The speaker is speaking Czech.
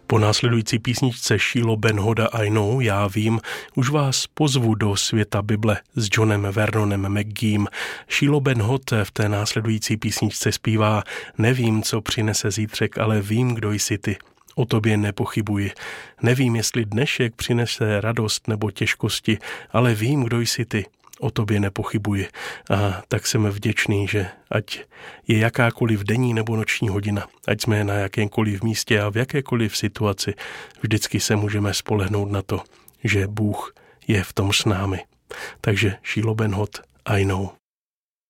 Po následující písničce Shiloh Ben Hoda I Know, já vím, už vás pozvu do světa Bible s Johnem Vernonem McGeem. Shiloh Ben Hod v té následující písničce zpívá: nevím, co přinese zítřek, ale vím, kdo jsi ty. O tobě nepochybuji. Nevím, jestli dnešek přinese radost nebo těžkosti, ale vím, kdo jsi ty. O tobě nepochybuji. A tak jsem vděčný, že ať je jakákoliv denní nebo noční hodina, ať jsme na jakémkoliv místě a v jakékoliv situaci, vždycky se můžeme spolehnout na to, že Bůh je v tom s námi. Takže Shiloh Ben Hod I Know.